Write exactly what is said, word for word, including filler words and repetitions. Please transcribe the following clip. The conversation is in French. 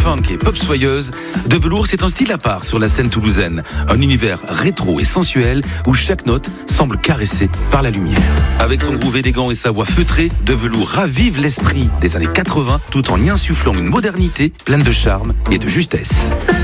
funk et pop soyeuse, De Velours, c'est un style à part sur la scène toulousaine. Un univers rétro et sensuel où chaque note semble caressée par la lumière. Avec son groove élégant et sa voix feutrée, De Velours ravive l'esprit des années quatre-vingts tout en y insufflant une modernité pleine de charme et de justesse.